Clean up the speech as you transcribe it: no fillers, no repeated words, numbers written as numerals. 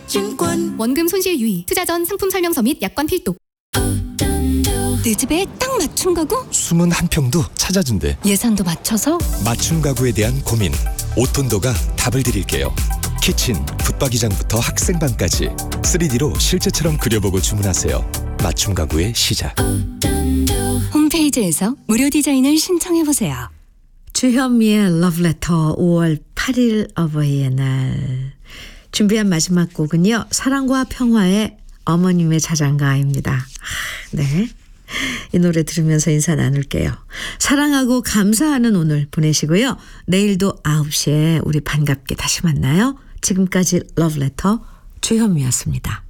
증권 원금 손실 유의, 투자 전 상품 설명서 및 약관 필독. 내 집에 딱 맞춤 가구? 숨은 한 평도 찾아준대. 예산도 맞춰서? 맞춤 가구에 대한 고민, 오톤도가 답을 드릴게요. 키친, 붙박이장부터 학생방까지 3D로 실제처럼 그려보고 주문하세요. 맞춤 가구의 시작. 홈페이지에서 무료 디자인을 신청해보세요. 주현미의 러브레터 5월 8일 어버이의 날. 준비한 마지막 곡은요, 사랑과 평화의 어머님의 자장가입니다. 네, 이 노래 들으면서 인사 나눌게요. 사랑하고 감사하는 오늘 보내시고요. 내일도 9시에 우리 반갑게 다시 만나요. 지금까지 러브레터 주현미였습니다.